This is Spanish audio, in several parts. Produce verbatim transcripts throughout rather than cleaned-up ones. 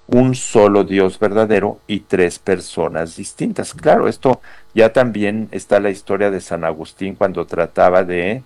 un solo Dios verdadero y tres personas distintas. Claro, esto ya también está la historia de San Agustín cuando trataba de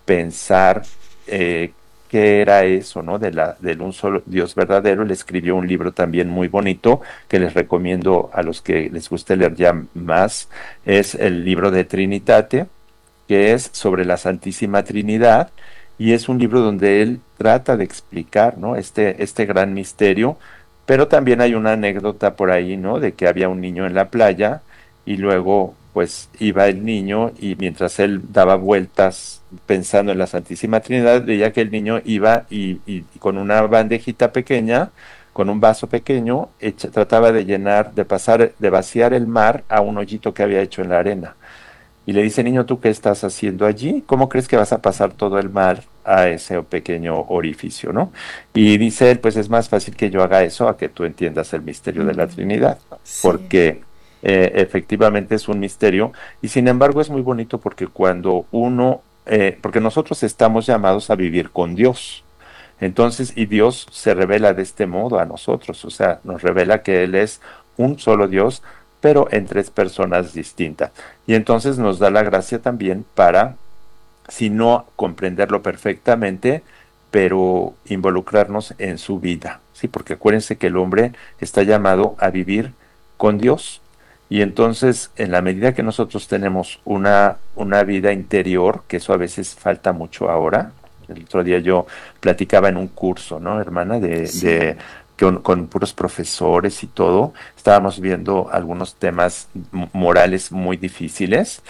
pensar eh, qué era eso, ¿no? De la, del un solo Dios verdadero. Él escribió un libro también muy bonito que les recomiendo a los que les guste leer ya más. Es el libro de Trinitate, que es sobre la Santísima Trinidad, y es un libro donde él trata de explicar, ¿no? Este, este gran misterio, pero también hay una anécdota por ahí, ¿no? De que había un niño en la playa y luego, pues, iba el niño y mientras él daba vueltas pensando en la Santísima Trinidad, veía que el niño iba y, y- y con una bandejita pequeña, con un vaso pequeño, echa- trataba de llenar, de pasar, de vaciar el mar a un hoyito que había hecho en la arena. Y le dice, niño, ¿tú qué estás haciendo allí? ¿Cómo crees que vas a pasar todo el mar a ese pequeño orificio, ¿no? Y dice él, pues es más fácil que yo haga eso a que tú entiendas el misterio de la Mm, Trinidad, ¿no? sí, Porque eh, efectivamente es un misterio y sin embargo es muy bonito porque cuando uno, eh, porque nosotros estamos llamados a vivir con Dios. Entonces, y Dios se revela de este modo a nosotros, o sea, nos revela que Él es un solo Dios, pero en tres personas distintas. Y entonces nos da la gracia también para, si no comprenderlo perfectamente, pero involucrarnos en su vida, ¿sí? Porque acuérdense que el hombre está llamado a vivir con Dios. Y entonces, en la medida que nosotros tenemos una, una vida interior, que eso a veces falta mucho ahora, el otro día yo platicaba en un curso, ¿no, hermana? De, de sí. con, con puros profesores y todo, estábamos viendo algunos temas m- morales muy difíciles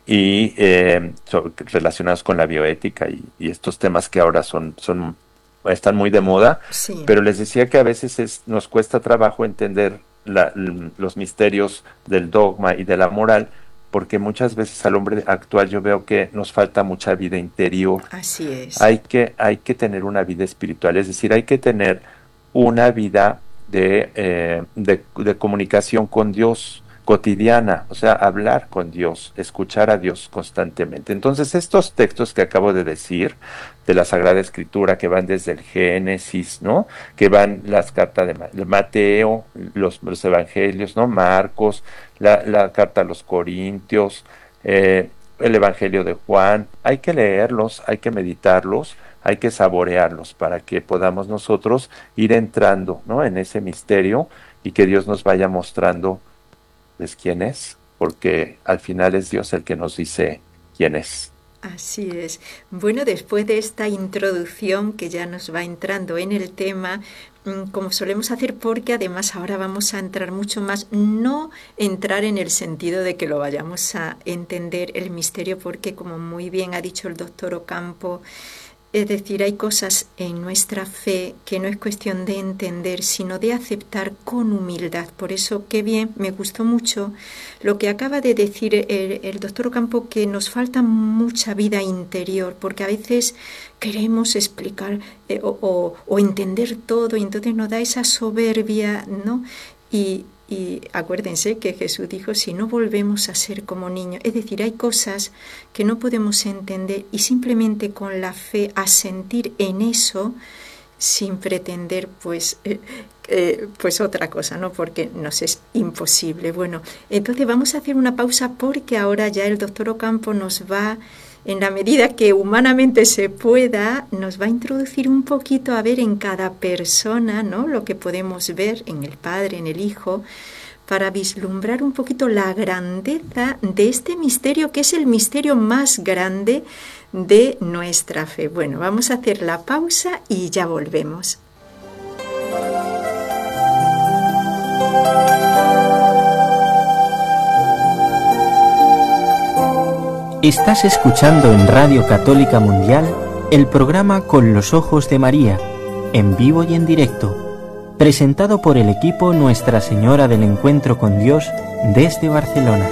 y eh, so- relacionados con la bioética y, y estos temas que ahora son, son, están muy de moda, Sí, pero les decía que a veces es, nos cuesta trabajo entender la- l- los misterios del dogma y de la moral, porque muchas veces al hombre actual yo veo que nos falta mucha vida interior. así es. Hay que, hay que tener una vida espiritual, es decir, hay que tener una vida de, eh, de, de comunicación con Dios cotidiana, o sea, hablar con Dios, escuchar a Dios constantemente. Entonces, estos textos que acabo de decir de la Sagrada Escritura, que van desde el Génesis, ¿no? Que van las cartas de, Ma- de Mateo, los, los evangelios, ¿no? Marcos, la, la carta a los Corintios, eh, el Evangelio de Juan, hay que leerlos, hay que meditarlos, hay que saborearlos para que podamos nosotros ir entrando, ¿no? En ese misterio y que Dios nos vaya mostrando pues, quién es, porque al final es Dios el que nos dice quién es. Así es. Bueno, después de esta introducción que ya nos va entrando en el tema, mm, como solemos hacer, porque además ahora vamos a entrar mucho más, no entrar en el sentido de que lo vayamos a entender el misterio, porque como muy bien ha dicho el doctor Ocampo, es decir, hay cosas en nuestra fe que no es cuestión de entender, sino de aceptar con humildad. Por eso, qué bien, me gustó mucho lo que acaba de decir el, el doctor Ocampo, que nos falta mucha vida interior, porque a veces queremos explicar eh, o, o, o entender todo y entonces nos da esa soberbia, ¿no? Y, y acuérdense que Jesús dijo, si no volvemos a ser como niños, es decir, hay cosas que no podemos entender y simplemente con la fe asentir en eso sin pretender pues, eh, eh, pues otra cosa, ¿no? Porque nos es imposible. Bueno, entonces vamos a hacer una pausa porque ahora ya el doctor Ocampo nos va, en la medida que humanamente se pueda, nos va a introducir un poquito a ver en cada persona, ¿no? Lo que podemos ver en el Padre, en el Hijo, para vislumbrar un poquito la grandeza de este misterio, que es el misterio más grande de nuestra fe. Bueno, vamos a hacer la pausa y ya volvemos. Estás escuchando en Radio Católica Mundial el programa Con los Ojos de María, en vivo y en directo, presentado por el equipo Nuestra Señora del Encuentro con Dios desde Barcelona.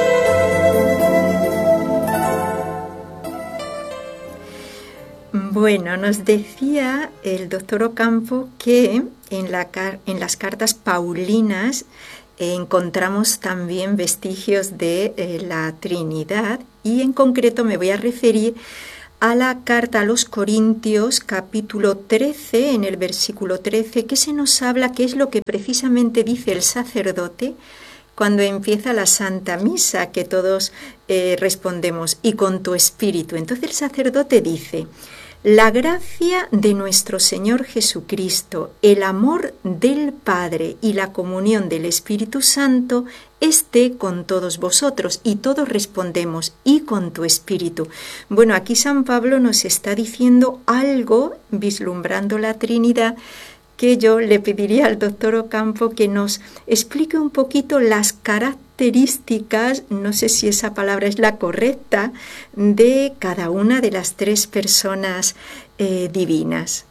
Bueno, nos decía el doctor Ocampo que en, la, en las cartas paulinas eh, encontramos también vestigios de eh, la Trinidad y en concreto me voy a referir a la carta a los Corintios, capítulo trece, en el versículo trece, que se nos habla qué es lo que precisamente dice el sacerdote cuando empieza la Santa Misa, que todos eh, respondemos, y con tu espíritu. Entonces el sacerdote dice: la gracia de nuestro Señor Jesucristo, el amor del Padre y la comunión del Espíritu Santo esté con todos vosotros. Y todos respondemos: y con tu espíritu. Bueno, aquí San Pablo nos está diciendo algo, vislumbrando la Trinidad, que yo le pediría al doctor Ocampo que nos explique un poquito las características, no sé si esa palabra es la correcta, de cada una de las tres personas eh, divinas.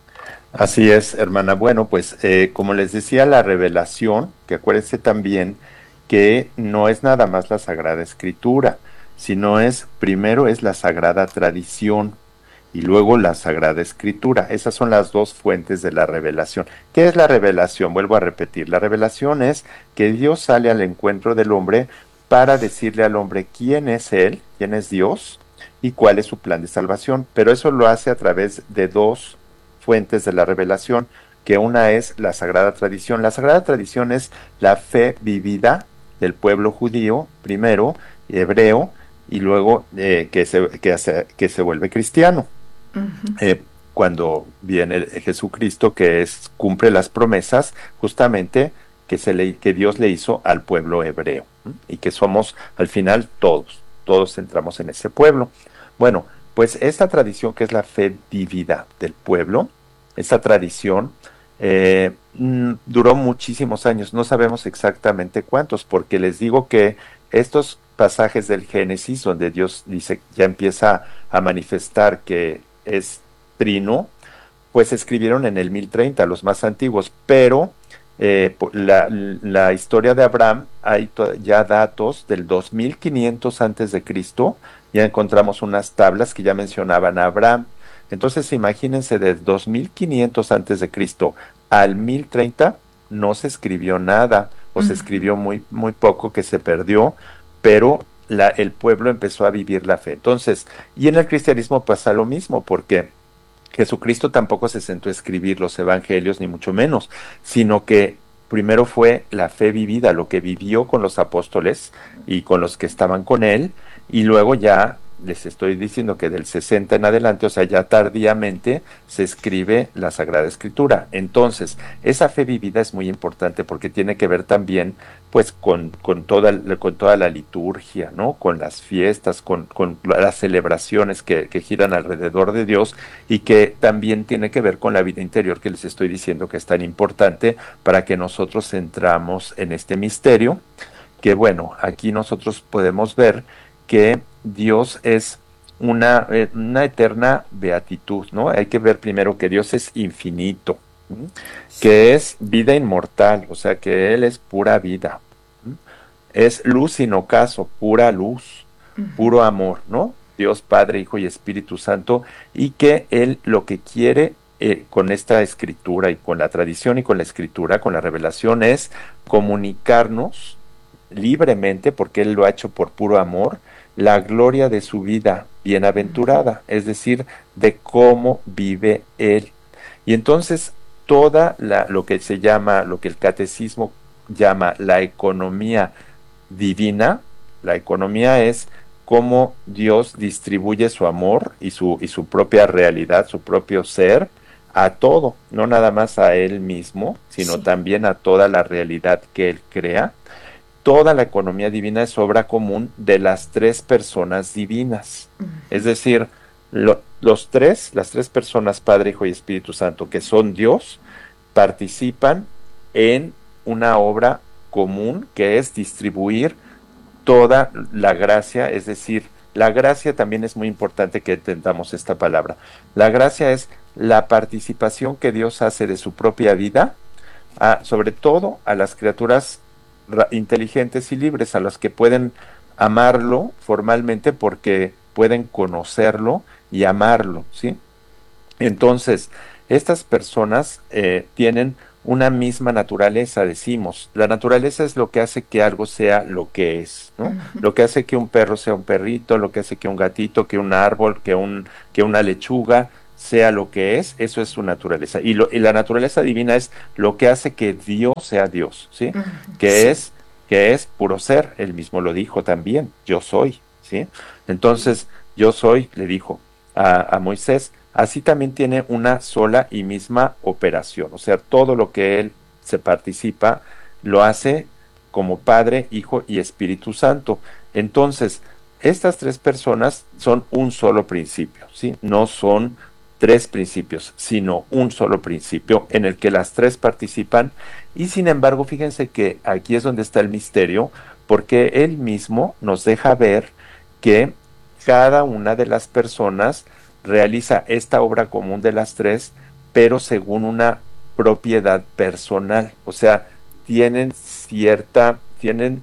Así es, hermana. Bueno, pues eh, como les decía, la revelación, que acuérdense también que no es nada más la Sagrada Escritura, sino es, primero es la Sagrada Tradición, y luego la Sagrada Escritura. Esas son las dos fuentes de la revelación. ¿Qué es la revelación? Vuelvo a repetir, la revelación es que Dios sale al encuentro del hombre para decirle al hombre quién es Él, quién es Dios y cuál es su plan de salvación. Pero eso lo hace a través de dos fuentes de la revelación, que una es la Sagrada Tradición. La Sagrada Tradición es la fe vivida del pueblo judío, primero, hebreo, y luego eh, que, se, que, hace, que se vuelve cristiano. Uh-huh. Eh, cuando viene Jesucristo, que es cumple las promesas justamente que, se le, que Dios le hizo al pueblo hebreo, ¿eh? Y que somos al final todos, todos entramos en ese pueblo. Bueno, pues esta tradición que es la fe vivida del pueblo, esta tradición eh, mm, duró muchísimos años, no sabemos exactamente cuántos, porque les digo que estos pasajes del Génesis, donde Dios dice, ya empieza a manifestar que es trino, pues se escribieron en el mil treinta, los más antiguos, pero eh, la, la historia de Abraham, hay ya datos del dos mil quinientos antes de Cristo, ya encontramos unas tablas que ya mencionaban a Abraham. Entonces imagínense, de dos mil quinientos antes de Cristo al mil treinta no se escribió nada, o uh-huh. se escribió muy, muy poco, que se perdió, pero la, el pueblo empezó a vivir la fe. Entonces, y en el cristianismo pasa lo mismo, porque Jesucristo tampoco se sentó a escribir los evangelios, ni mucho menos, sino que primero fue la fe vivida, lo que vivió con los apóstoles y con los que estaban con él, y luego ya les estoy diciendo que del sesenta en adelante, o sea, ya tardíamente se escribe la Sagrada Escritura. Entonces, esa fe vivida es muy importante porque tiene que ver también, pues, con, con, toda, con toda la liturgia, ¿no? Con las fiestas, con, con las celebraciones que, que giran alrededor de Dios, y que también tiene que ver con la vida interior, que les estoy diciendo que es tan importante para que nosotros entramos en este misterio, que bueno, aquí nosotros podemos ver que Dios es una, eh, una eterna beatitud, ¿no? Hay que ver primero que Dios es infinito, ¿sí? Que es vida inmortal, o sea que Él es pura vida, ¿sí? Es luz sin ocaso, pura luz, uh-huh. puro amor, ¿no? Dios Padre, Hijo y Espíritu Santo, y que Él lo que quiere eh, con esta escritura y con la tradición y con la escritura, con la revelación, es comunicarnos libremente, porque Él lo ha hecho por puro amor, la gloria de su vida bienaventurada, es decir, de cómo vive Él. Y entonces toda la, lo que se llama, lo que el catecismo llama la economía divina, la economía es cómo Dios distribuye su amor y su, y su propia realidad, su propio ser, a todo, no nada más a Él mismo, sino sí. también a toda la realidad que Él crea. Toda la economía divina es obra común de las tres personas divinas. Uh-huh. Es decir, lo, los tres, las tres personas, Padre, Hijo y Espíritu Santo, que son Dios, participan en una obra común que es distribuir toda la gracia. Es decir, la gracia también es muy importante que entendamos esta palabra. La gracia es la participación que Dios hace de su propia vida, a, sobre todo a las criaturas inteligentes y libres, a los que pueden amarlo formalmente porque pueden conocerlo y amarlo, ¿sí? Entonces, estas personas eh, tienen una misma naturaleza, decimos. La naturaleza es lo que hace que algo sea lo que es, ¿no? Ujú. Lo que hace que un perro sea un perrito, lo que hace que un gatito, que un árbol, que un, que una lechuga sea lo que es, eso es su naturaleza. Y, lo, y la naturaleza divina es lo que hace que Dios sea Dios, ¿sí? Ujú. Que Sí. es, que es puro ser. Él mismo lo dijo también, yo soy, ¿sí? Entonces, yo soy, le dijo a, a Moisés, así también tiene una sola y misma operación. O sea, todo lo que él se participa lo hace como Padre, Hijo y Espíritu Santo. Entonces, estas tres personas son un solo principio, ¿sí? No son tres principios, sino un solo principio en el que las tres participan. Y sin embargo, fíjense que aquí es donde está el misterio, porque él mismo nos deja ver que cada una de las personas realiza esta obra común de las tres, pero según una propiedad personal. O sea, tienen cierta, tienen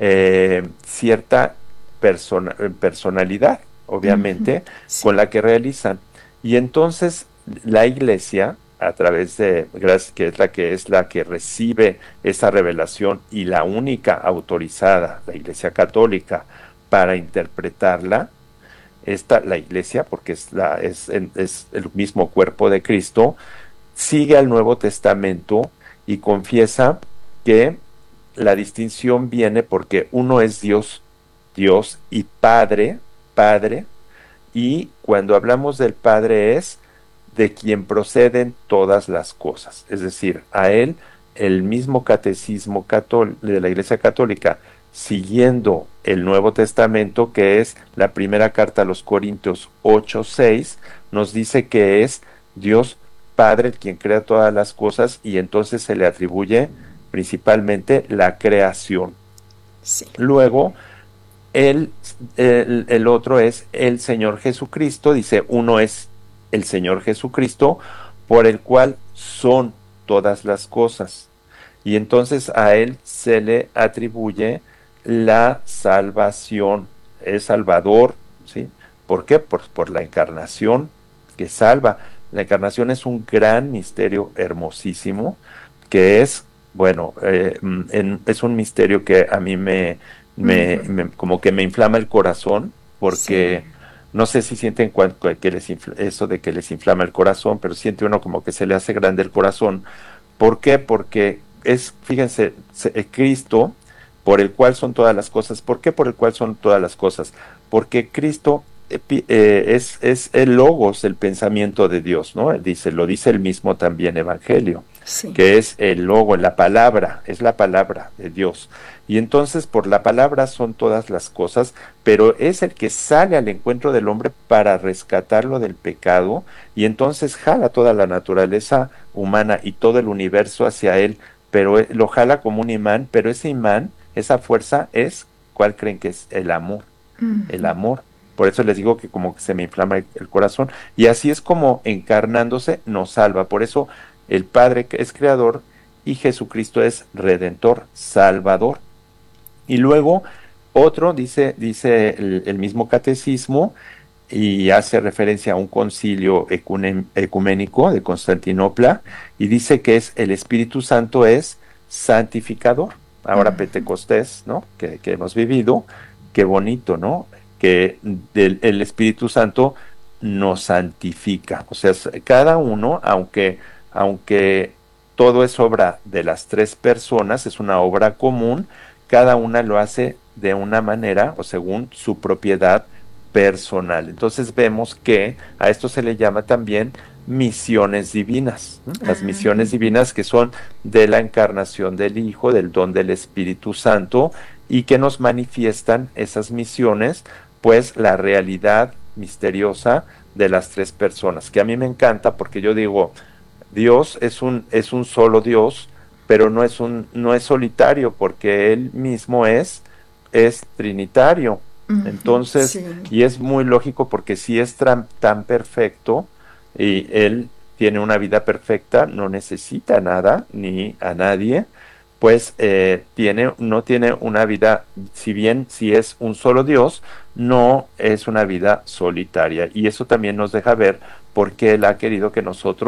eh, cierta persona, personalidad, Ujú. obviamente, con Sí. la que realizan. Y entonces la iglesia, a través de, gracias, que es la que es la que recibe esa revelación y la única autorizada, la iglesia católica, para interpretarla, esta, la iglesia, porque es, la, es, es el mismo cuerpo de Cristo, sigue al Nuevo Testamento y confiesa que la distinción viene porque uno es Dios, Dios y Padre, Padre, y cuando hablamos del Padre es de quien proceden todas las cosas. Es decir, a él el mismo catecismo catól de la Iglesia Católica, siguiendo el Nuevo Testamento, que es la primera carta a los Corintios ocho seis, nos dice que es Dios Padre el quien crea todas las cosas y entonces se le atribuye principalmente la creación. Sí. Luego, el, el, el otro es el Señor Jesucristo, dice, uno es el Señor Jesucristo, por el cual son todas las cosas. Y entonces a él se le atribuye la salvación, es salvador, ¿sí? ¿Por qué? Por, por la encarnación que salva. La encarnación es un gran misterio hermosísimo, que es, bueno, eh, en, es un misterio que a mí me, me, Ujú. me, como que me inflama el corazón, Sí. porque no sé si sienten cuan, que les infla, eso de que les inflama el corazón, pero siente uno como que se le hace grande el corazón. ¿Por qué? Porque es, fíjense, se, Cristo, por el cual son todas las cosas. ¿Por qué por el cual son todas las cosas? Porque Cristo eh, eh, es, es el logos, el pensamiento de Dios, ¿no? Él dice, lo dice el mismo también Evangelio, Sí. que es el logo, la palabra, es la palabra de Dios. Y entonces por la palabra son todas las cosas, pero es el que sale al encuentro del hombre para rescatarlo del pecado y entonces jala toda la naturaleza humana y todo el universo hacia él, pero lo jala como un imán, pero ese imán, esa fuerza es, ¿cuál creen que es? El amor, el Ujú. amor. Por eso les digo que como que se me inflama el, el corazón. Y así es como encarnándose nos salva. Por eso el Padre es creador y Jesucristo es redentor, salvador. Y luego otro, dice, dice el, el mismo catecismo, y hace referencia a un concilio ecumen, ecuménico de Constantinopla, y dice que es el Espíritu Santo es santificador. Ahora Ujú. Pentecostés, ¿no? Que, que hemos vivido, qué bonito, ¿no? Que del, el Espíritu Santo nos santifica. O sea, cada uno, aunque, aunque todo es obra de las tres personas, es una obra común, cada una lo hace de una manera o según su propiedad personal. Entonces vemos que a esto se le llama también misiones divinas. ¿Mm? Las Ah, misiones ujú. divinas que son de la encarnación del Hijo, del don del Espíritu Santo y que nos manifiestan esas misiones, pues la realidad misteriosa de las tres personas, que a mí me encanta porque yo digo, Dios es un, es un solo Dios, pero no es un, no es solitario, porque él mismo es, es trinitario. Ujú. Entonces, Sí. y es muy lógico porque si es tan, tan perfecto y él tiene una vida perfecta, no necesita nada ni a nadie, pues eh, tiene, no tiene una vida, si bien si es un solo Dios, no es una vida solitaria. Y eso también nos deja ver por qué él ha querido que nosotros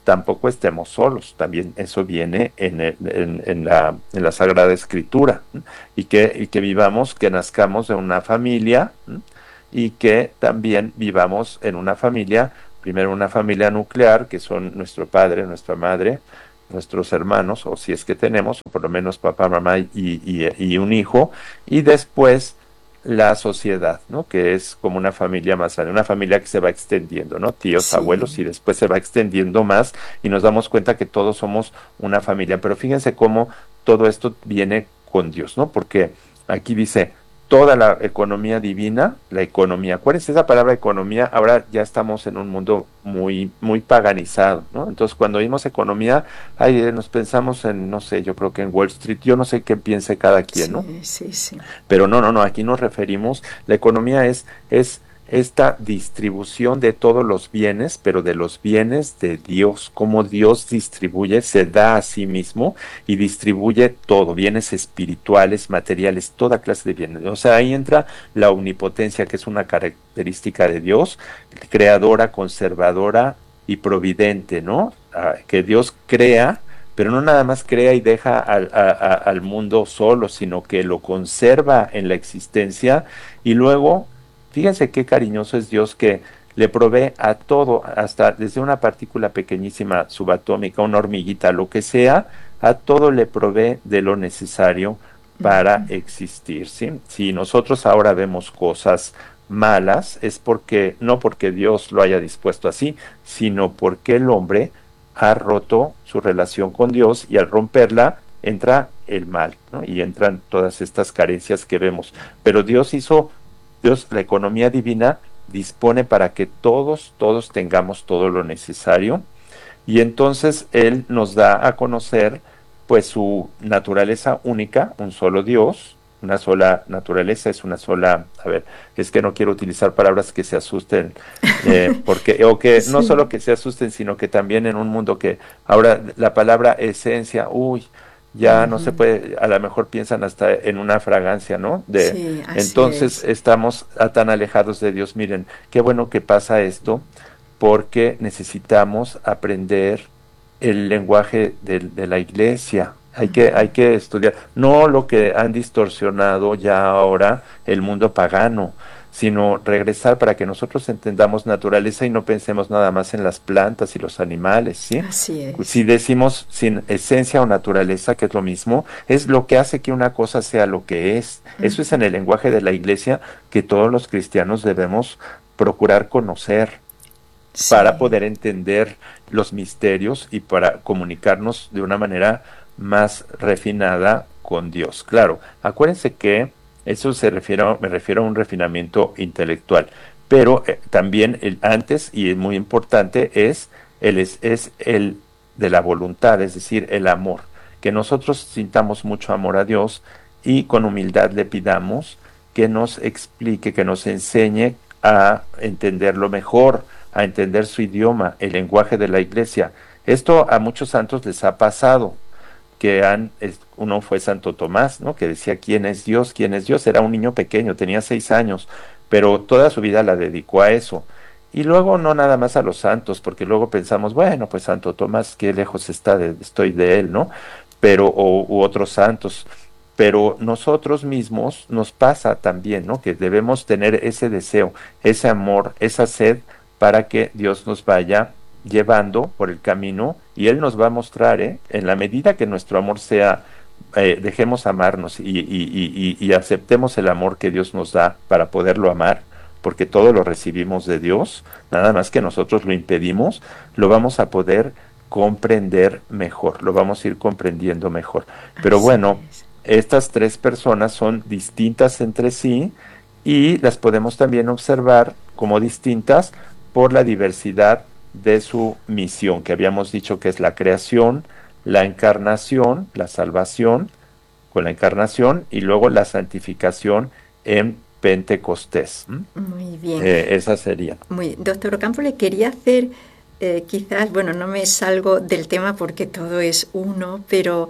tampoco estemos solos. También eso viene en, el, en, en, la, en la Sagrada Escritura, ¿no? y, que, y que vivamos, que nazcamos de una familia, ¿no? y que también vivamos en una familia, primero una familia nuclear, que son nuestro padre, nuestra madre, nuestros hermanos, o si es que tenemos, o por lo menos papá, mamá y, y, y un hijo, y después la sociedad, ¿no? Que es como una familia más grande, una familia que se va extendiendo, ¿no? Tíos, sí. abuelos, y después se va extendiendo más, y nos damos cuenta que todos somos una familia. Pero fíjense cómo todo esto viene con Dios, ¿no? Porque aquí dice, toda la economía divina, la economía, ¿cuál es esa palabra economía? Ahora ya estamos en un mundo muy, muy paganizado, ¿no? Entonces cuando oímos economía, ay, nos pensamos en, no sé, yo creo que en Wall Street, yo no sé qué piense cada quien, sí, ¿no? Sí, sí. Pero no, no, no, aquí nos referimos, la economía es, es esta distribución de todos los bienes, pero de los bienes de Dios, cómo Dios distribuye, se da a sí mismo y distribuye todo, bienes espirituales, materiales, toda clase de bienes. O sea, ahí entra la omnipotencia, que es una característica de Dios, creadora, conservadora y providente, ¿no? Ah, que Dios crea, pero no nada más crea y deja al, a, a, al mundo solo, sino que lo conserva en la existencia y luego, fíjense qué cariñoso es Dios, que le provee a todo, hasta desde una partícula pequeñísima subatómica, una hormiguita, lo que sea, a todo le provee de lo necesario para existir, ¿sí? Si nosotros ahora vemos cosas malas, es porque, no porque Dios lo haya dispuesto así, sino porque el hombre ha roto su relación con Dios y al romperla entra el mal, ¿no? Y entran todas estas carencias que vemos. Pero Dios hizo, Dios, la economía divina dispone para que todos, todos tengamos todo lo necesario y entonces Él nos da a conocer pues su naturaleza única, un solo Dios, una sola naturaleza, es una sola, a ver, es que no quiero utilizar palabras que se asusten, eh, porque, o que sí. no solo que se asusten, sino que también en un mundo que ahora la palabra esencia, uy, ya uh-huh. no se puede, a lo mejor piensan hasta en una fragancia, ¿no? De, sí, entonces es. estamos tan alejados de Dios. Miren, qué bueno que pasa esto, porque necesitamos aprender el lenguaje de, de la iglesia. Hay que, hay que estudiar, no lo que han distorsionado ya ahora el mundo pagano, sino regresar para que nosotros entendamos naturaleza y no pensemos nada más en las plantas y los animales, ¿sí? Así es. Si decimos sin esencia o naturaleza, que es lo mismo, es lo que hace que una cosa sea lo que es. Uh-huh. Eso es en el lenguaje de la iglesia que todos los cristianos debemos procurar conocer. Sí. Para poder entender los misterios y para comunicarnos de una manera más refinada con Dios. Claro, acuérdense que eso se refiere, me refiero a un refinamiento intelectual, pero eh, también el antes, y es muy importante, es el, es, es el de la voluntad, es decir, el amor, que nosotros sintamos mucho amor a Dios y con humildad le pidamos que nos explique, que nos enseñe a entenderlo mejor, a entender su idioma, el lenguaje de la iglesia. Esto a muchos santos les ha pasado, que han, uno fue Santo Tomás, ¿no? Que decía, ¿quién es Dios? ¿Quién es Dios? Era un niño pequeño, tenía seis años, pero toda su vida la dedicó a eso. Y luego no nada más a los santos, porque luego pensamos, bueno, pues Santo Tomás, qué lejos está de, estoy de él, ¿no? Pero, o, u otros santos. Pero nosotros mismos nos pasa también, ¿no? Que debemos tener ese deseo, ese amor, esa sed, para que Dios nos vaya llevando por el camino y Él nos va a mostrar, ¿eh? En la medida que nuestro amor sea, eh, dejemos amarnos y, y, y, y aceptemos el amor que Dios nos da para poderlo amar, porque todo lo recibimos de Dios, nada más que nosotros lo impedimos, lo vamos a poder comprender mejor, lo vamos a ir comprendiendo mejor. Pero Así bueno, es. Estas tres personas son distintas entre sí y las podemos también observar como distintas por la diversidad de su misión, que habíamos dicho que es la creación, la encarnación, la salvación con la encarnación y luego la santificación en Pentecostés. Muy bien. Eh, esa sería. Muy, doctor Ocampo, le quería hacer eh, quizás, bueno, no me salgo del tema porque todo es uno, pero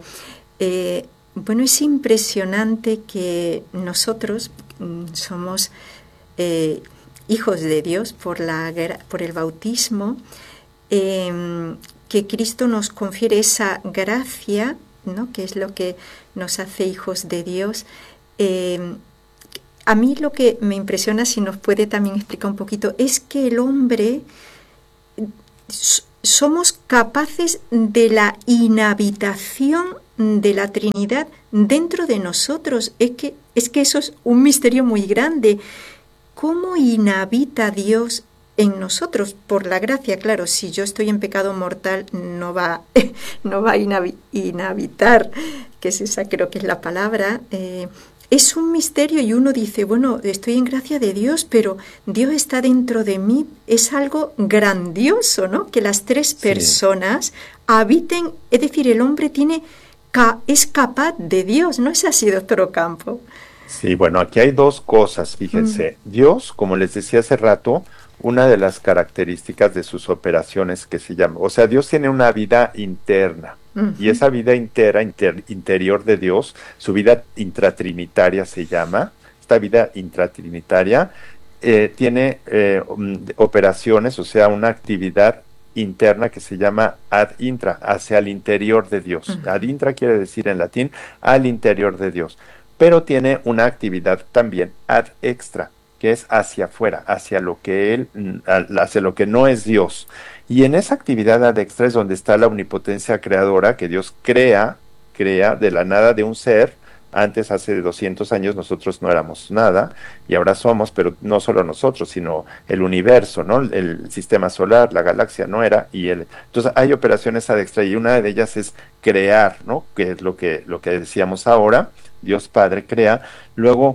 eh, bueno, es impresionante que nosotros mm, somos eh, hijos de Dios por, la, por el bautismo, eh, que Cristo nos confiere esa gracia, ¿no?, que es lo que nos hace hijos de Dios. Eh, a mí lo que me impresiona, si nos puede también explicar un poquito, es que el hombre somos capaces de la inhabitación de la Trinidad dentro de nosotros. Es que, es que eso es un misterio muy grande. ¿Cómo inhabita Dios en nosotros? Por la gracia, claro, si yo estoy en pecado mortal, no va, no va a inhabitar, que es esa, creo que es la palabra. Eh, es un misterio y uno dice, bueno, estoy en gracia de Dios, pero Dios está dentro de mí. Es algo grandioso, ¿no? Que las tres personas sí. habiten, es decir, el hombre tiene, es capaz de Dios, ¿no es así, doctor Ocampo? Sí, bueno, aquí hay dos cosas, fíjense. Mm. Dios, como les decía hace rato, una de las características de sus operaciones que se llama, o sea, Dios tiene una vida interna, uh-huh. y esa vida entera, inter, interior de Dios, su vida intratrinitaria se llama, esta vida intratrinitaria eh, tiene eh, um, operaciones, o sea, una actividad interna que se llama ad intra, hacia el interior de Dios. Uh-huh. Ad intra quiere decir en latín al interior de Dios, pero tiene una actividad también ad extra, que es hacia afuera, hacia lo que él, hacia lo que no es Dios. Y en esa actividad ad extra es donde está la omnipotencia creadora, que Dios crea, crea de la nada de un ser. Antes, hace doscientos años, nosotros no éramos nada, y ahora somos, pero no solo nosotros, sino el universo, ¿no? El sistema solar, la galaxia no era, y el... Entonces hay operaciones ad extra, y una de ellas es crear, ¿no? Que es lo que, lo que decíamos ahora, Dios Padre crea, luego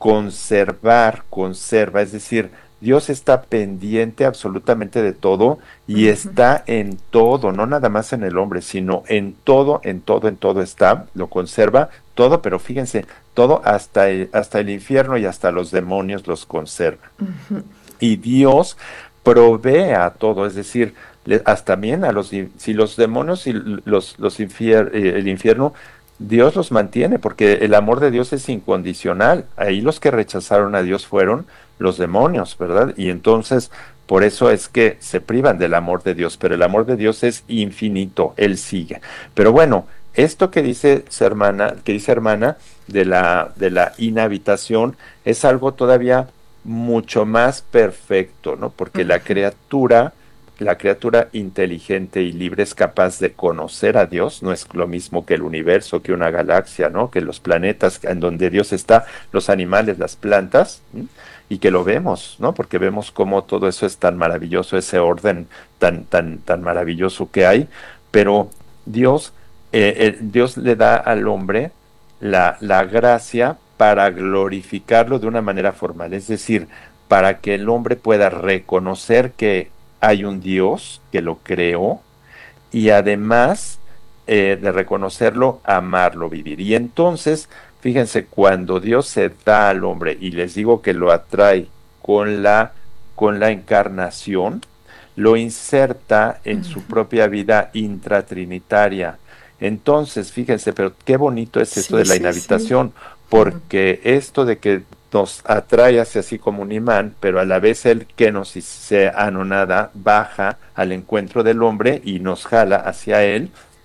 conservar, conserva, es decir, Dios está pendiente absolutamente de todo y uh-huh. está en todo, no nada más en el hombre, sino en todo, en todo, en todo está, lo conserva todo, pero fíjense, todo hasta el, hasta el infierno y hasta los demonios los conserva. Uh-huh. Y Dios provee a todo, es decir, le, hasta también a los, si los demonios y los, los infier, eh, el infierno, Dios los mantiene, porque el amor de Dios es incondicional. Ahí los que rechazaron a Dios fueron los demonios, ¿verdad? Y entonces, por eso es que se privan del amor de Dios, pero el amor de Dios es infinito, Él sigue. Pero bueno, esto que dice su hermana, que dice hermana, de la, de la inhabitación, es algo todavía mucho más perfecto, ¿no? Porque uh-huh. la criatura... La criatura inteligente y libre es capaz de conocer a Dios, no es lo mismo que el universo, que una galaxia, ¿no? Que los planetas en donde Dios está, los animales, las plantas, ¿sí? Y que lo vemos, ¿no? Porque vemos cómo todo eso es tan maravilloso, ese orden tan, tan, tan maravilloso que hay, pero Dios, eh, eh, Dios le da al hombre la, la gracia para glorificarlo de una manera formal, es decir, para que el hombre pueda reconocer que hay un Dios que lo creó y además eh, de reconocerlo, amarlo, vivir. Y entonces, fíjense, cuando Dios se da al hombre, y les digo que lo atrae con la, con la encarnación, lo inserta en su propia vida intratrinitaria. Entonces, fíjense, pero qué bonito es esto sí, de la sí, inhabitación, sí. porque uh-huh. esto de que nos atrae hacia así como un imán, pero a la vez el que nos se anonada baja al encuentro del hombre y nos jala hacia él.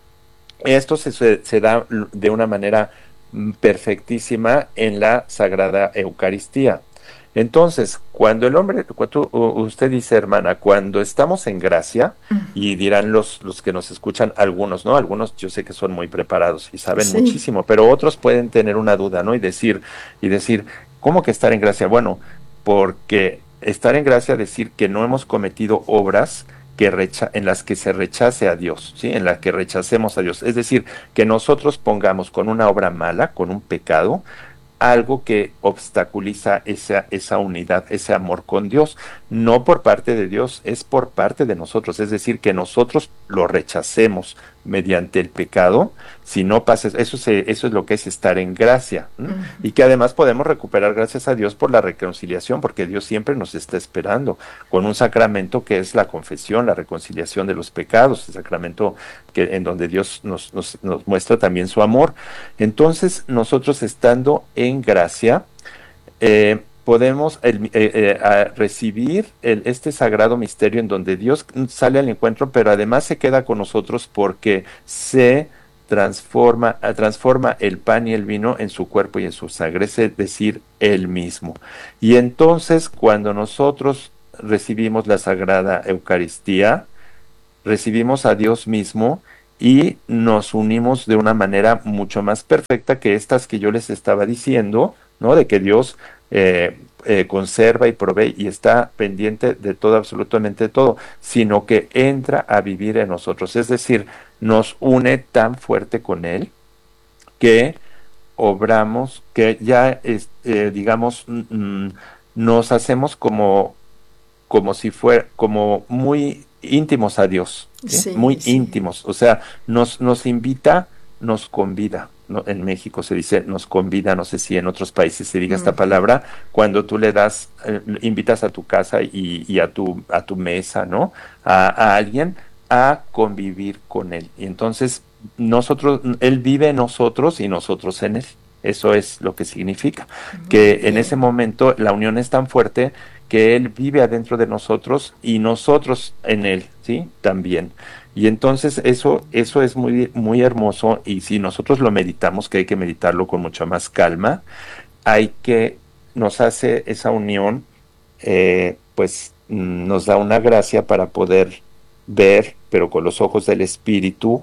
Esto se, se da de una manera perfectísima en la Sagrada Eucaristía. Entonces, cuando el hombre, cuando usted dice, hermana, cuando estamos en gracia, uh-huh. y dirán los, los que nos escuchan, algunos, ¿no? Algunos yo sé que son muy preparados y saben sí. muchísimo, pero otros pueden tener una duda, ¿no? Y decir, y decir, ¿cómo que estar en gracia? Bueno, porque estar en gracia decir que no hemos cometido obras que recha- en las que se rechace a Dios, ¿sí? En las que rechacemos a Dios. Es decir, que nosotros pongamos con una obra mala, con un pecado, algo que obstaculiza esa, esa unidad, ese amor con Dios, no por parte de Dios, es por parte de nosotros, es decir, que nosotros lo rechacemos mediante el pecado, si no pasa, eso, se, eso es lo que es estar en gracia, ¿no? Uh-huh. Y que además podemos recuperar gracias a Dios por la reconciliación, porque Dios siempre nos está esperando, con un sacramento que es la confesión, la reconciliación de los pecados, el sacramento que, en donde Dios nos, nos, nos muestra también su amor. Entonces, nosotros estando en gracia, eh, podemos el, eh, eh, a recibir el, este sagrado misterio en donde Dios sale al encuentro, pero además se queda con nosotros porque se transforma, transforma el pan y el vino en su cuerpo y en su sangre, es decir, Él mismo. Y entonces, cuando nosotros recibimos la Sagrada Eucaristía, recibimos a Dios mismo y nos unimos de una manera mucho más perfecta que estas que yo les estaba diciendo, ¿no? De que Dios eh, eh, conserva y provee y está pendiente de todo, absolutamente todo, sino que entra a vivir en nosotros. Es decir, nos une tan fuerte con Él que obramos, que ya, es, eh, digamos, mm, nos hacemos como, como si fuera, como muy íntimos a Dios, ¿sí? Sí, Muy sí. íntimos. O sea, nos, nos invita, nos convida. ¿No? En México se dice nos convida, no sé si en otros países se diga esta Ujú. palabra, cuando tú le das, eh, invitas a tu casa y, y a tu a tu mesa, ¿no? A, a alguien a convivir con él. Y entonces nosotros, él vive en nosotros y nosotros en él. Eso es lo que significa. Muy Que en ese bien. momento la unión es tan fuerte que él vive adentro de nosotros y nosotros en él, ¿sí? También. Y entonces eso, eso es muy, muy hermoso, y si nosotros lo meditamos, que hay que meditarlo con mucha más calma, hay que, nos hace esa unión, eh, pues mm, nos da una gracia para poder ver, pero con los ojos del Espíritu,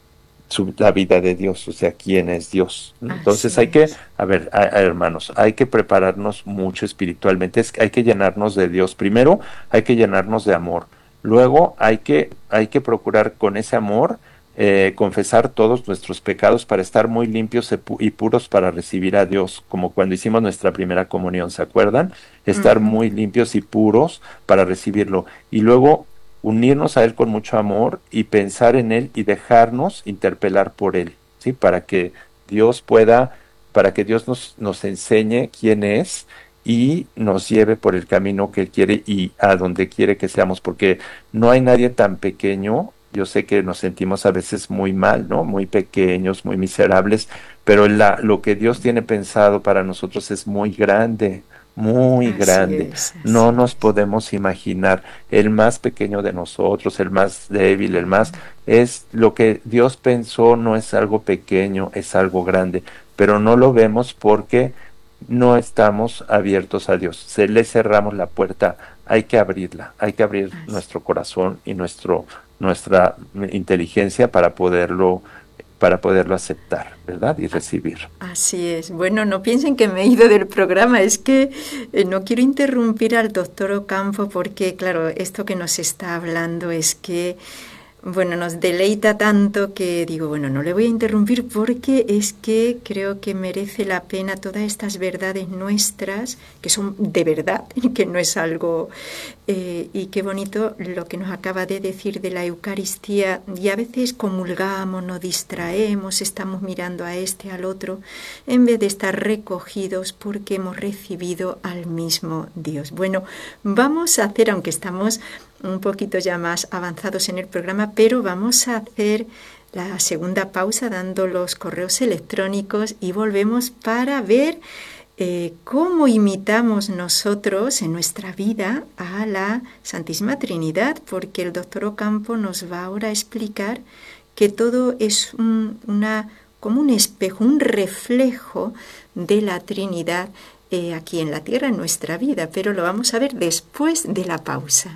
su, la vida de Dios, o sea, quién es Dios. Entonces Así hay que, es. a ver, a, a hermanos, hay que prepararnos mucho espiritualmente, es, hay que llenarnos de Dios. Primero hay que llenarnos de amor. Luego hay que, hay que procurar con ese amor eh, confesar todos nuestros pecados para estar muy limpios y puros para recibir a Dios, como cuando hicimos nuestra primera comunión, ¿se acuerdan? Estar Ujú. muy limpios y puros para recibirlo. Y luego unirnos a Él con mucho amor y pensar en Él y dejarnos interpelar por Él, ¿sí? Para que Dios pueda, para que Dios nos, nos enseñe quién es y nos lleve por el camino que Él quiere y a donde quiere que seamos, porque no hay nadie tan pequeño. Yo sé que nos sentimos a veces muy mal, ¿no? Muy pequeños, muy miserables, pero la, lo que Dios tiene pensado para nosotros es muy grande, muy Así grande. es, No así nos es. podemos imaginar. El más pequeño de nosotros, el más débil, el más, es lo que Dios pensó, no es algo pequeño, es algo grande, pero no lo vemos porque no estamos abiertos a Dios. Se le cerramos la puerta, hay que abrirla, hay que abrir Así. nuestro corazón y nuestro, nuestra inteligencia para poderlo, para poderlo aceptar, ¿verdad? Y recibir. Así es. Bueno, no piensen que me he ido del programa, es que eh, no quiero interrumpir al doctor Ocampo porque, claro, esto que nos está hablando es que, bueno, nos deleita tanto que digo, bueno, no le voy a interrumpir porque es que creo que merece la pena todas estas verdades nuestras, que son de verdad, que no es algo... Eh, y qué bonito lo que nos acaba de decir de la Eucaristía. Y a veces comulgamos, nos distraemos, estamos mirando a este, al otro, en vez de estar recogidos porque hemos recibido al mismo Dios. Bueno, vamos a hacer, aunque estamos un poquito ya más avanzados en el programa, pero vamos a hacer la segunda pausa dando los correos electrónicos y volvemos para ver eh, cómo imitamos nosotros en nuestra vida a la Santísima Trinidad, porque el doctor Ocampo nos va ahora a explicar que todo es un, una, como un espejo, un reflejo de la Trinidad eh, aquí en la tierra, en nuestra vida, pero lo vamos a ver después de la pausa.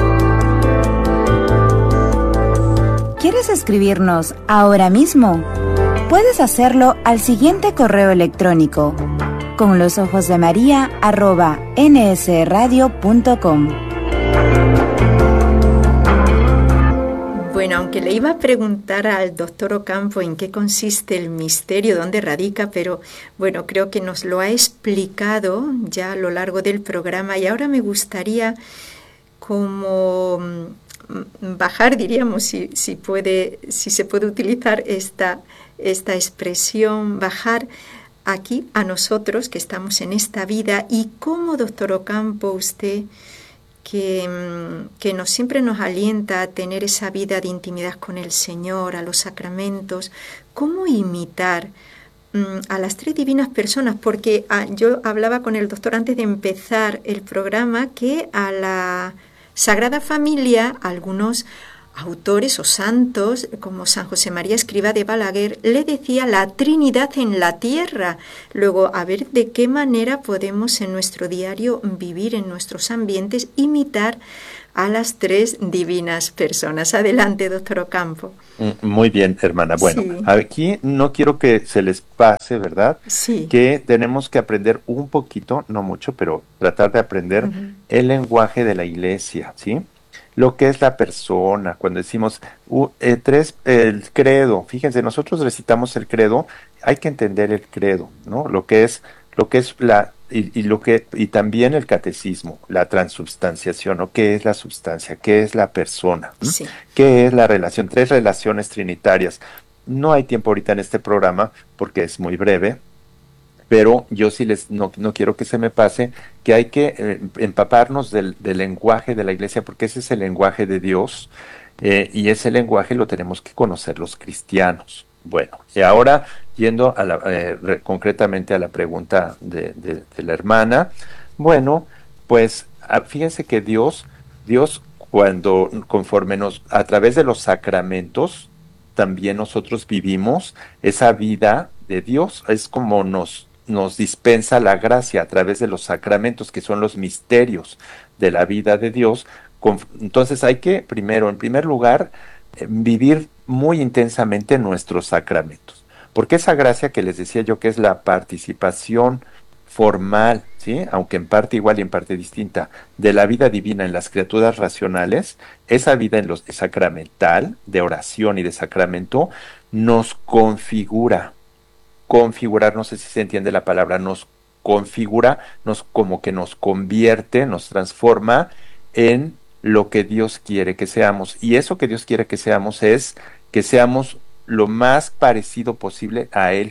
¿Quieres escribirnos ahora mismo? Puedes hacerlo al siguiente correo electrónico: con los ojos de María arroba nsradio punto com. Bueno, aunque le iba a preguntar al doctor Ocampo en qué consiste el misterio, dónde radica, pero bueno, creo que nos lo ha explicado ya a lo largo del programa y ahora me gustaría como bajar, diríamos, si, si, puede, si se puede utilizar esta, esta expresión, bajar aquí a nosotros que estamos en esta vida y cómo, doctor Ocampo, usted que, que nos, siempre nos alienta a tener esa vida de intimidad con el Señor, a los sacramentos, cómo imitar mm, a las tres divinas personas, porque ah, yo hablaba con el doctor antes de empezar el programa que a la Sagrada Familia algunos autores o santos, como San José María Escrivá de Balaguer, le decía la Trinidad en la tierra. Luego, a ver de qué manera podemos en nuestro diario vivir en nuestros ambientes, imitar a las tres divinas personas. Adelante, doctor Ocampo. Muy bien, hermana. Bueno, sí. Aquí no quiero que se les pase, ¿verdad? Sí. Que tenemos que aprender un poquito, no mucho, pero tratar de aprender uh-huh. el lenguaje de la iglesia, ¿sí? Lo que es la persona, cuando decimos uh, eh, tres, el credo, fíjense, nosotros recitamos el credo, hay que entender el credo, ¿no? Lo que es, lo que es la, y, y lo que, y también el catecismo, la transubstanciación, ¿no? ¿Qué es la substancia? ¿Qué es la persona? ¿Mm? Sí. ¿Qué es la relación? Tres relaciones trinitarias. No hay tiempo ahorita en este programa, porque es muy breve, pero yo sí les no, no quiero que se me pase que hay que eh, empaparnos del, del lenguaje de la iglesia, porque ese es el lenguaje de Dios, eh, y ese lenguaje lo tenemos que conocer los cristianos. Bueno, y ahora yendo a la, eh, re, concretamente a la pregunta de, de, de la hermana, bueno, pues fíjense que Dios, Dios cuando conforme nos, a través de los sacramentos, también nosotros vivimos esa vida de Dios, es como nos nos dispensa la gracia a través de los sacramentos, que son los misterios de la vida de Dios. Entonces hay que, primero, en primer lugar, vivir muy intensamente nuestros sacramentos, porque esa gracia que les decía yo que es la participación formal, ¿sí? Aunque en parte igual y en parte distinta, de la vida divina en las criaturas racionales, esa vida en los sacramental, de oración y de sacramento, nos configura. Configurar, no sé si se entiende la palabra, nos configura, nos como que nos convierte, nos transforma en lo que Dios quiere que seamos. Y eso que Dios quiere que seamos es que seamos lo más parecido posible a Él.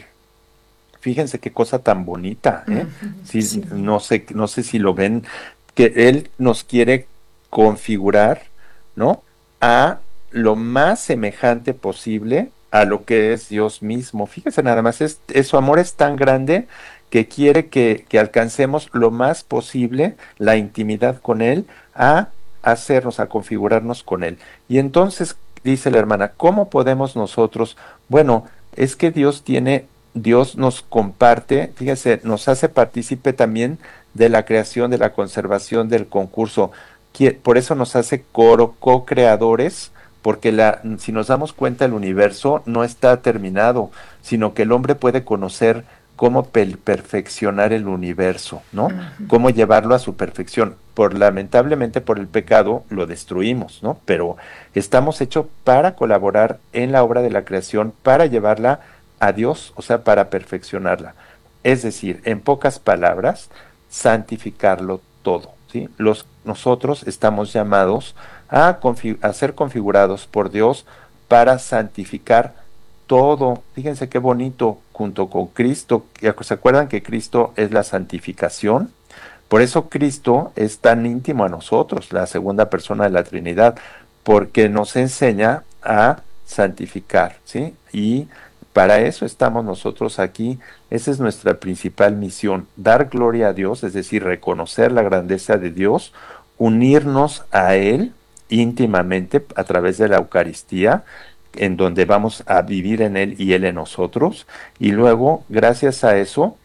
Fíjense qué cosa tan bonita, ¿eh? Uh-huh, sí, sí. No sé, no sé si lo ven, que Él nos quiere configurar, ¿no? A lo más semejante posible a lo que es Dios mismo. Fíjense nada más, es, es, su amor es tan grande que quiere que, que alcancemos lo más posible la intimidad con Él, a hacernos, a configurarnos con Él. Y entonces, dice la hermana, ¿cómo podemos nosotros? Bueno, es que Dios tiene, Dios nos comparte, fíjense, nos hace partícipe también de la creación, de la conservación, del concurso. Por eso nos hace co-creadores, porque la, si nos damos cuenta, el universo no está terminado, sino que el hombre puede conocer cómo per- perfeccionar el universo, ¿no? Uh-huh. Cómo llevarlo a su perfección. Por, lamentablemente por el pecado lo destruimos, ¿no? Pero estamos hechos para colaborar en la obra de la creación, para llevarla a Dios, o sea, para perfeccionarla. Es decir, en pocas palabras, santificarlo todo, ¿sí? Los, nosotros estamos llamados A, config- a ser configurados por Dios para santificar todo. Fíjense qué bonito, junto con Cristo. ¿Se acuerdan que Cristo es la santificación? Por eso Cristo es tan íntimo a nosotros, la segunda persona de la Trinidad, porque nos enseña a santificar, ¿sí? Y para eso estamos nosotros aquí. Esa es nuestra principal misión, dar gloria a Dios, es decir, reconocer la grandeza de Dios, unirnos a Él íntimamente a través de la Eucaristía, en donde vamos a vivir en Él y Él en nosotros, y luego, gracias a eso,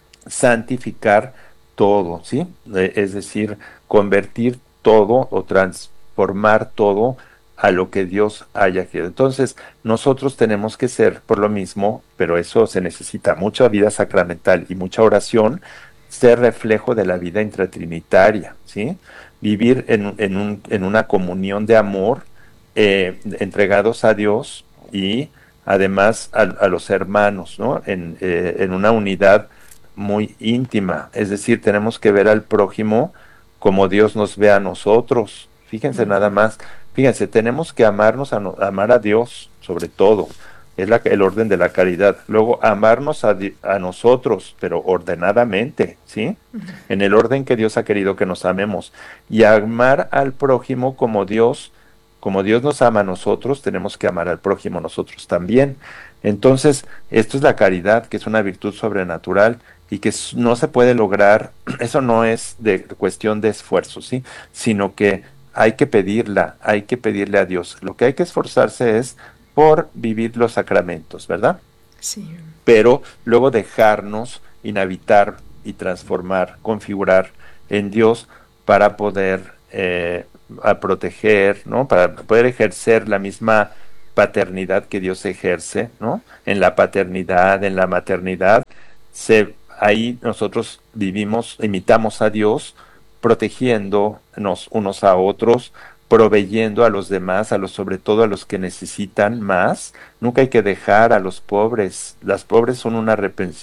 santificar todo, ¿sí? Es decir, convertir todo o transformar todo a lo que Dios haya querido. Entonces, nosotros tenemos que ser, por lo mismo, pero eso se necesita mucha vida sacramental y mucha oración, ser reflejo de la vida intratrinitaria, ¿sí? Vivir en, en, un, en una comunión de amor, eh, entregados a Dios y además a, a los hermanos, ¿no? En, eh, en una unidad muy íntima, es decir, tenemos que ver al prójimo como Dios nos ve a nosotros. Fíjense nada más, fíjense, tenemos que amarnos, a, no, amar a Dios sobre todo, es la, el orden de la caridad. Luego, amarnos a, a nosotros, pero ordenadamente, ¿sí? Uh-huh. En el orden que Dios ha querido que nos amemos. Y amar al prójimo como Dios, como Dios nos ama a nosotros, tenemos que amar al prójimo nosotros también. Entonces, esto es la caridad, que es una virtud sobrenatural y que no se puede lograr, eso no es de cuestión de esfuerzo, ¿sí? Sino que hay que pedirla, hay que pedirle a Dios. Lo que hay que esforzarse es por vivir los sacramentos, ¿verdad? Sí. Pero luego dejarnos inhabitar y transformar, configurar en Dios para poder eh, a proteger, ¿no? Para poder ejercer la misma paternidad que Dios ejerce, ¿no? En la paternidad, en la maternidad, se, ahí nosotros vivimos, imitamos a Dios, protegiéndonos unos a otros, proveyendo a los demás, a los, sobre todo a los que necesitan más. Nunca hay que dejar a los pobres. Las pobres son una,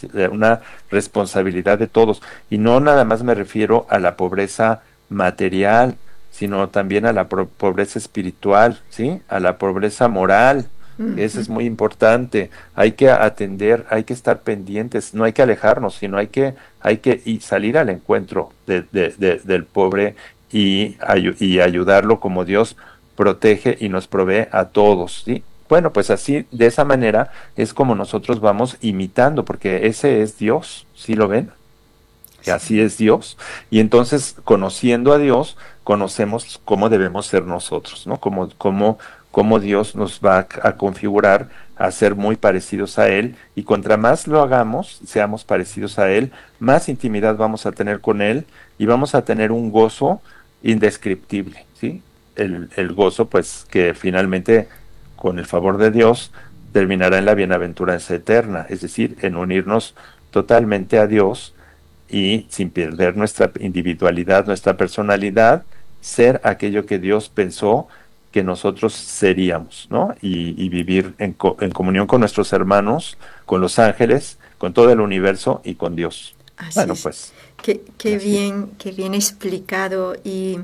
una responsabilidad de todos. Y no nada más me refiero a la pobreza material, sino también a la pobreza espiritual, ¿sí? A la pobreza moral. Uh-huh. Eso es muy importante. Hay que atender, hay que estar pendientes, no hay que alejarnos, sino hay que, hay que y salir al encuentro de, de, de, del pobre y, y ayudarlo como Dios protege y nos provee a todos, ¿sí? Bueno, pues así, de esa manera, es como nosotros vamos imitando, porque ese es Dios, ¿sí lo ven? Que así es Dios, y entonces, conociendo a Dios, conocemos cómo debemos ser nosotros, ¿no? Cómo, cómo, cómo Dios nos va a, a configurar a ser muy parecidos a Él, y contra más lo hagamos, seamos parecidos a Él, más intimidad vamos a tener con Él, y vamos a tener un gozo indescriptible, ¿sí? El, el gozo, pues, que finalmente, con el favor de Dios, terminará en la bienaventuranza eterna, es decir, en unirnos totalmente a Dios, y sin perder nuestra individualidad, nuestra personalidad, ser aquello que Dios pensó que nosotros seríamos, ¿no? Y, y vivir en, co en comunión con nuestros hermanos, con los ángeles, con todo el universo y con Dios. Así bueno, es. pues. Qué, qué bien, qué bien explicado, y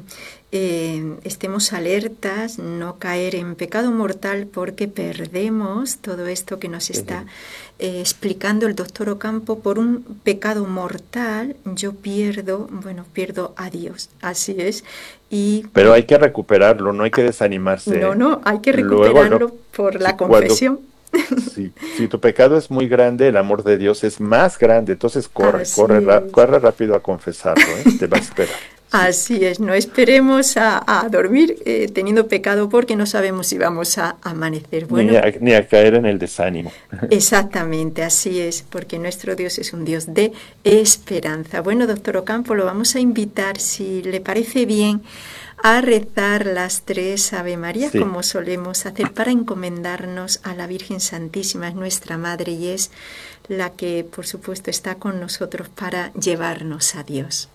eh, estemos alertas, no caer en pecado mortal, porque perdemos todo esto que nos está eh, explicando el doctor Ocampo. Por un pecado mortal yo pierdo, bueno, pierdo a Dios, así es. Y, pero hay que recuperarlo, no hay que desanimarse. No, ¿eh? no, hay que recuperarlo. Luego, no, por la sí, confesión. Cuando, si, si tu pecado es muy grande, el amor de Dios es más grande, entonces corre, Así corre, ra corre rápido a confesarlo, ¿eh? Te va a esperar. Así es, no esperemos a, a dormir eh, teniendo pecado, porque no sabemos si vamos a amanecer. Bueno, ni, a, ni a caer en el desánimo. Exactamente, así es, porque nuestro Dios es un Dios de esperanza. Bueno, doctor Ocampo, lo vamos a invitar, si le parece bien, a rezar las tres Ave María, sí, como solemos hacer, para encomendarnos a la Virgen Santísima. Es nuestra Madre y es la que, por supuesto, está con nosotros para llevarnos a Dios.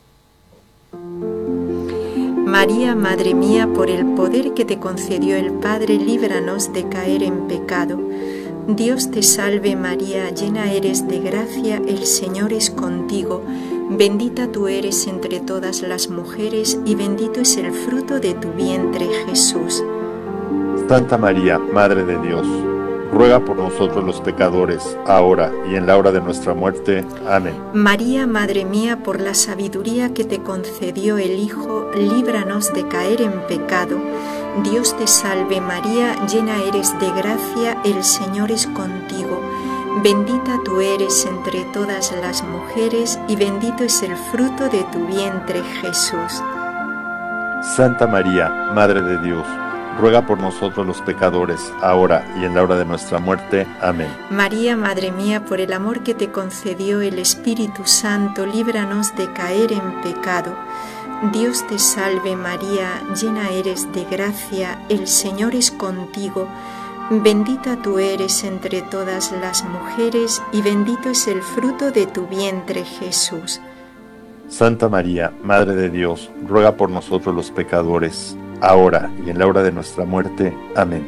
María, Madre mía, por el poder que te concedió el Padre, líbranos de caer en pecado. Dios te salve María, llena eres de gracia, el Señor es contigo. Bendita tú eres entre todas las mujeres, y bendito es el fruto de tu vientre, Jesús. Santa María, Madre de Dios, ruega por nosotros los pecadores, ahora y en la hora de nuestra muerte. Amén. María, Madre mía, por la sabiduría que te concedió el Hijo, líbranos de caer en pecado. Dios te salve María, llena eres de gracia, el Señor es contigo. Bendita tú eres entre todas las mujeres, y bendito es el fruto de tu vientre, Jesús. Santa María, Madre de Dios, ruega por nosotros los pecadores, ahora y en la hora de nuestra muerte. Amén. María, Madre mía, por el amor que te concedió el Espíritu Santo, líbranos de caer en pecado. Dios te salve María, llena eres de gracia, el Señor es contigo. Bendita tú eres entre todas las mujeres, y bendito es el fruto de tu vientre, Jesús. Santa María, Madre de Dios, ruega por nosotros los pecadores, ahora y en la hora de nuestra muerte. Amén.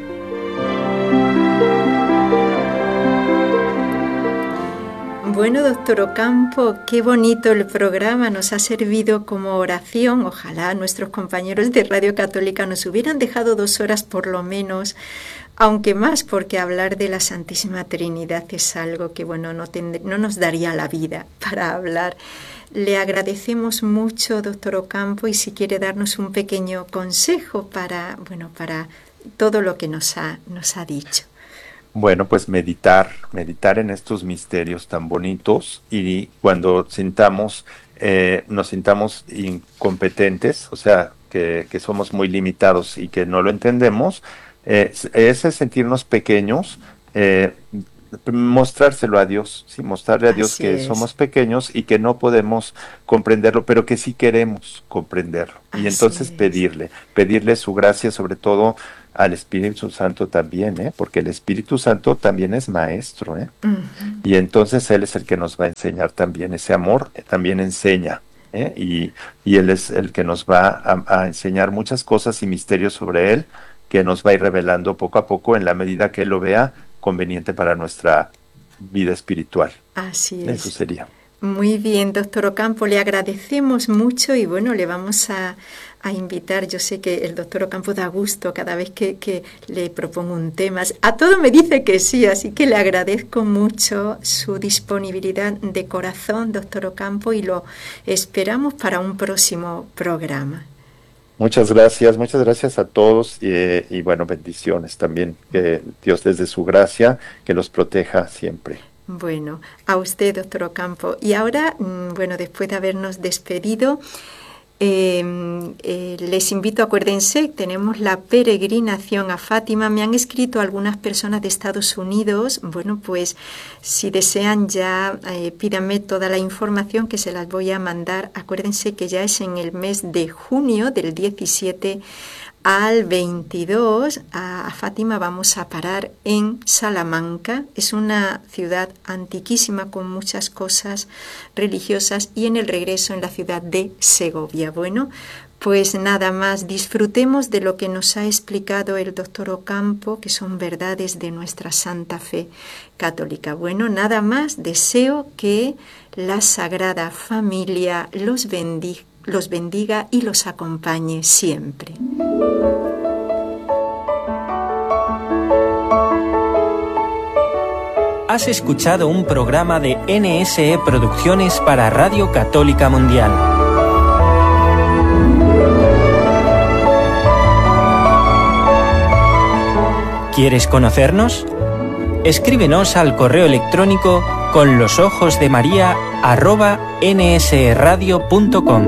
Bueno, doctor Ocampo, qué bonito el programa, nos ha servido como oración. Ojalá nuestros compañeros de Radio Católica nos hubieran dejado dos horas por lo menos, aunque más, porque hablar de la Santísima Trinidad es algo que, bueno, no, no nos daría la vida para hablar. Le agradecemos mucho, doctor Ocampo, y si quiere darnos un pequeño consejo para, bueno, para todo lo que nos ha, nos ha dicho. Bueno, pues meditar, meditar en estos misterios tan bonitos y cuando sintamos, eh, nos sintamos incompetentes, o sea, que, que somos muy limitados y que no lo entendemos, eh, ese sentirnos pequeños, eh, mostrárselo a Dios, sí, mostrarle a Dios Así que es, somos pequeños y que no podemos comprenderlo, pero que sí queremos comprenderlo. Y entonces así es. pedirle, pedirle su gracia, sobre todo al Espíritu Santo también, ¿eh? Porque el Espíritu Santo también es maestro, ¿eh? Ujú. Y entonces Él es el que nos va a enseñar también ese amor, eh, también enseña, ¿eh? Y, y Él es el que nos va a, a enseñar muchas cosas y misterios sobre Él, que nos va a ir revelando poco a poco en la medida que Él lo vea conveniente para nuestra vida espiritual. Así Eso es. sería. Muy bien, doctor Ocampo, le agradecemos mucho y bueno, le vamos a, a invitar. Yo sé que el doctor Ocampo da gusto cada vez que, que le propongo un tema. A todo me dice que sí, así que le agradezco mucho su disponibilidad de corazón, doctor Ocampo, y lo esperamos para un próximo programa. Muchas gracias, muchas gracias a todos y, y bueno, bendiciones también. Que Dios desde su gracia, que los proteja siempre. Bueno, a usted, doctor Ocampo. Y ahora, bueno, después de habernos despedido, eh, eh, les invito, acuérdense, tenemos la peregrinación a Fátima. Me han escrito algunas personas de Estados Unidos. Bueno, pues si desean ya eh, pídanme toda la información que se las voy a mandar. Acuérdense que ya es en el mes de junio, del diecisiete al veintidós, a, a Fátima vamos a parar en Salamanca. Es una ciudad antiquísima con muchas cosas religiosas y en el regreso en la ciudad de Segovia. Bueno, pues nada más, disfrutemos de lo que nos ha explicado el doctor Ocampo, que son verdades de nuestra santa fe católica. Bueno, nada más, deseo que la Sagrada Familia los bendiga, los bendiga y los acompañe siempre. Has escuchado un programa de N S E Producciones para Radio Católica Mundial. ¿Quieres conocernos? Escríbenos al correo electrónico con los ojos de María arroba nsradio punto com.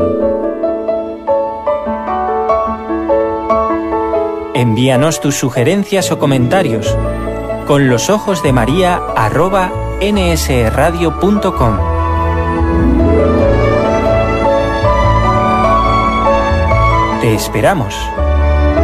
Envíanos tus sugerencias o comentarios con los ojos de María arroba nsradio punto com. Te esperamos.